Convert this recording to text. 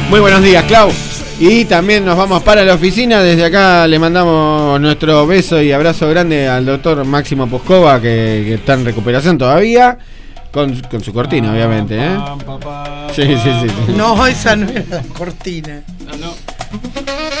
Muy buenos días, Clau. Y también nos vamos para la oficina. Desde acá le mandamos nuestro beso y abrazo grande al doctor Máximo Poscova, que está en recuperación todavía. Con su cortina, obviamente, ¿eh? Sí. No, esa no era la cortina. No.